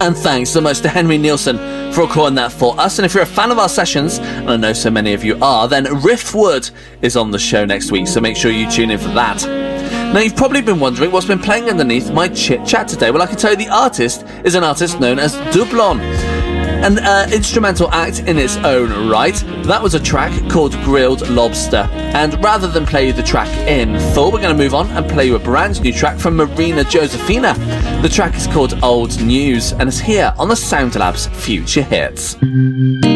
And thanks so much to Henry Nielsen for recording that for us. And if you're a fan of our sessions, and I know so many of you are, then Riftwood is on the show next week, so make sure you tune in for that. Now, you've probably been wondering what's been playing underneath my chit-chat today. Well, I can tell you the artist is an artist known as Doublon, an instrumental act in its own right. That was a track called Grilled Lobster. And rather than play you the track in full, we're going to move on and play you a brand new track from Marina Josefina. The track is called Old News, and it's here on the Sound Labs Future Hits.